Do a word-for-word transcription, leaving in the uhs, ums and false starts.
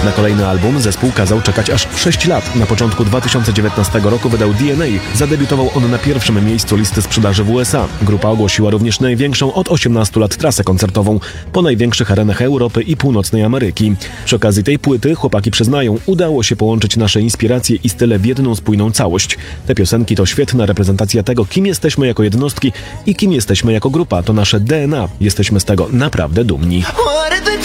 Na kolejny album zespół kazał czekać aż sześć lat. Na początku dwa tysiące dziewiętnastego roku wydał D N A. Zadebiutował on na pierwszym miejscu listy sprzedaży w U S A. Grupa ogłosiła również największą od osiemnastu lat trasę koncertową po największych arenach Europy i Północnej Ameryki. Przy okazji tej płyty chłopaki przyznają, udało się połączyć nasze inspiracje i style w jedną spójną całość. Te piosenki to świetna reprezentacja tego, kim jesteśmy jako jednostki i kim jesteśmy jako grupa. To nasze D N A. Jesteśmy z tego naprawdę dumni. What if it's